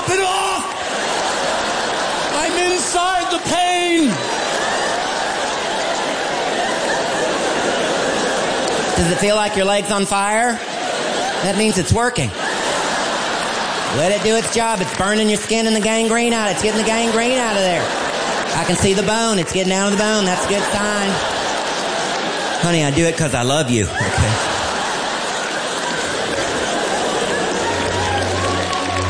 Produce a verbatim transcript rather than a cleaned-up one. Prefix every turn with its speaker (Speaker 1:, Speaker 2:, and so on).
Speaker 1: Top it off! I'm inside the pain!
Speaker 2: Does it feel like your leg's on fire? That means it's working. Let it do its job. It's burning your skin and the gangrene out. It's getting the gangrene out of there. I can see the bone. It's getting out of the bone. That's a good sign. Honey, I do it because I love you. Okay.